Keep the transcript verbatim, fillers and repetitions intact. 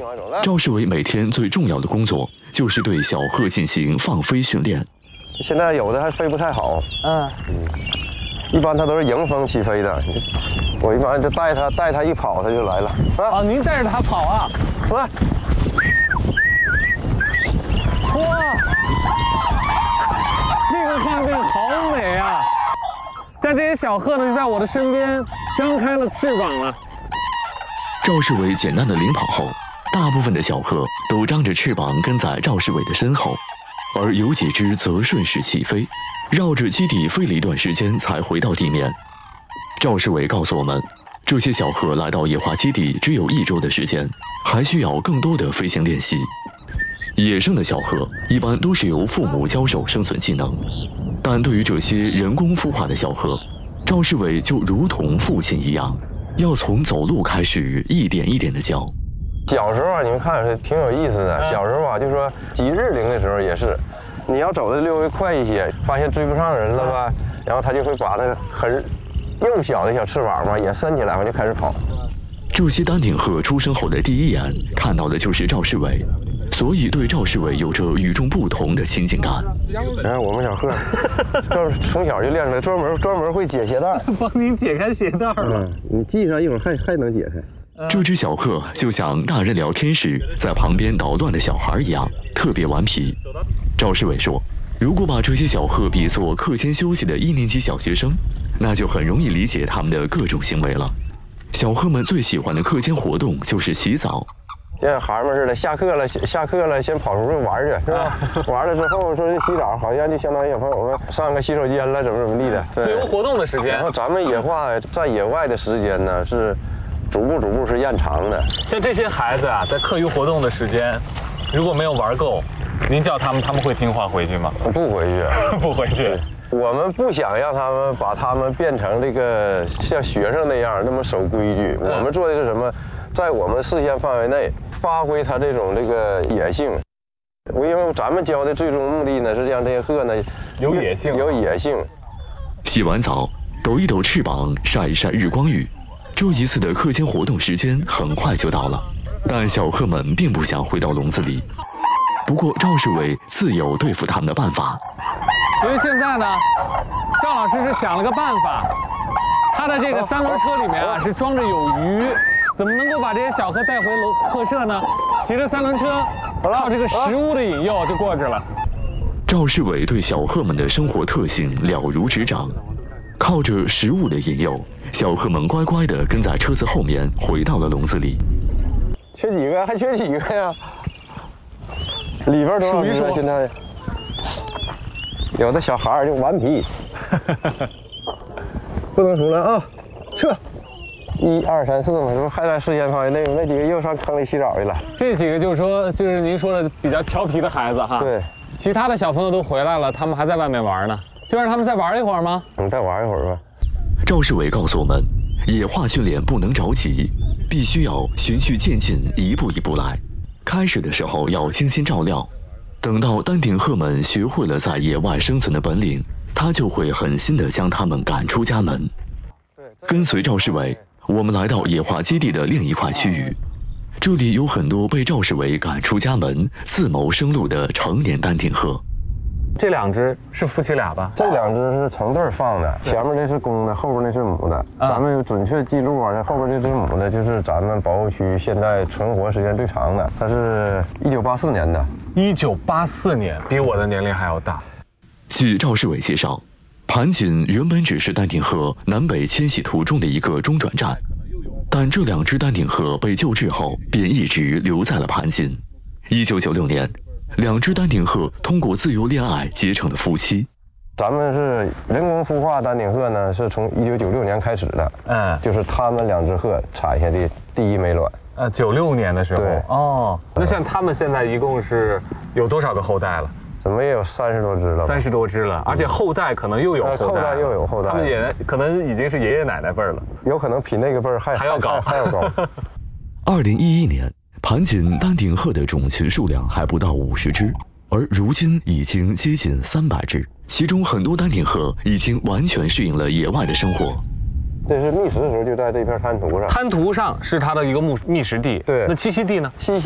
赵世伟每天最重要的工作就是对小鹤进行放飞训练。 现在有的还飞不太好， 嗯嗯，一般它都是迎风起飞的。我一般就带它，带它一跑，它就来了。 啊，您带着它跑啊？ 来， 哇，这个画面好美啊！但这些小鹤呢，就在我的身边张开了翅膀了。 赵世伟简单的领跑后，大部分的小鹤都张着翅膀跟在赵世伟的身后，而有几只则顺势起飞，绕着基地飞了一段时间才回到地面。赵世伟告诉我们，这些小鹤来到野化基地只有一周的时间，还需要更多的飞行练习。野生的小鹤一般都是由父母教授生存技能，但对于这些人工孵化的小鹤，赵世伟就如同父亲一样，要从走路开始，一点一点的教。 小时候啊，你们看是挺有意思的。小时候啊，就说挤日龄的时候也是，你要走的略微快一些，发现追不上人了吧，然后他就会把那个很幼小的小翅膀嘛也伸起来，我就开始跑。 这些丹顶鹤出生后的第一眼看到的就是赵世伟，所以对赵世伟有着与众不同的亲近感。 然后我们小鹤，这从小就练出来，专门专门会解鞋带， 帮您解开鞋带了。 嗯，你系上一会儿还还能解开。 这只小鹤就像大人聊天时在旁边捣乱的小孩一样，特别顽皮。赵世伟说，如果把这些小鹤比作课间休息的一年级小学生，那就很容易理解他们的各种行为了。小鹤们最喜欢的课间活动就是洗澡， 像孩子们似的，下课了，下课了，先跑出去玩去，是吧？完了之后说洗澡，好像就相当于小朋友们上个洗手间了，怎么怎么地的。 自由活动的时间。 然后咱们野化在野外的时间呢，是逐步逐步是延长的。 像这些孩子啊，在课余活动的时间，如果没有玩够，您叫他们，他们会听话回去吗？ 不回去， 不回去。 我们不想让他们把他们变成这个像学生那样那么守规矩。嗯、我们做的是什么？在我们视线范围内发挥他这种这个野性。因为咱们教的最终目的呢，是让这些鹤呢有野性， 有野性。 洗完澡，抖一抖翅膀，晒一晒日光浴。这一次的课间活动时间很快就到了，但小鹤们并不想回到笼子里。不过赵世伟自有对付他们的办法。 所以现在呢，赵老师是想了个办法，他的这个三轮车里面啊是装着有鱼，怎么能够把这些小鹤带回笼鹤舍呢？骑着三轮车，靠这个食物的引诱就过去了。 赵世伟对小鹤们的生活特性了如指掌，靠着食物的引诱，小鹤们乖乖地跟在车子后面回到了笼子里。 缺几个？还缺几个呀？里边多少个？现在有的小孩儿就顽皮，不能出来啊！撤！一二三四嘛，是不是还在视线范围内？那几个又上坑里洗澡去了。 这几个就是说，就是您说的比较调皮的孩子哈。 对。 其他的小朋友都回来了，他们还在外面玩呢，就让他们再玩一会儿吗？ 你再玩一会儿吧。 赵世伟告诉我们，野化训练不能着急，必须要循序渐进，一步一步来。开始的时候要精心照料，等到丹顶鹤们学会了在野外生存的本领，他就会狠心地将它们赶出家门。跟随赵世伟，我们来到野化基地的另一块区域，这里有很多被赵世伟赶出家门、自谋生路的成年丹顶鹤。 这两只是夫妻俩吧？ 这两只是成对放的，前面那是公的，后边那是母的。啊、咱们有准确记录啊，后边这只母的就是咱们保护区现在存活时间最长的，它是一九八四年的。 一九八四年，比我的年龄还要大。 据赵世伟介绍，盘锦原本只是丹顶鹤南北迁徙途中的一个中转站，但这两只丹顶鹤被救治后，便一直留在了盘锦。一九九六年。两只丹顶鹤通过自由恋爱结成了夫妻。 咱们是人工孵化丹顶鹤呢，是从一九九六年开始的。嗯，就是他们两只鹤产下的第一枚卵。 呃，九六年的时候。 对。 哦，那像他们现在一共是有多少个后代了？ 怎么也有三十多只了。 三十多只了，而且后代可能又有后代。 后代又有后代。 他们也可能已经是爷爷奶奶辈儿了。 有可能比那个辈儿还还要高， 还要高。 二零一一年。盘锦丹顶鹤的种群数量还不到五十只，而如今已经接近三百只，其中很多丹顶鹤已经完全适应了野外的生活。 这是觅食的时候就在这片滩涂上， 滩涂上是它的一个觅觅食地。 对， 那栖息地呢？ 栖息